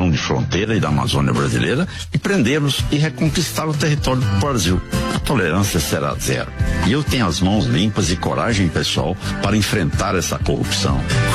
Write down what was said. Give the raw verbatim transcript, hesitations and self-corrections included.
invasão de fronteira e da Amazônia brasileira e prendê-los e reconquistar o território do Brasil. A tolerância será zero. E eu tenho as mãos limpas e coragem pessoal para enfrentar essa corrupção.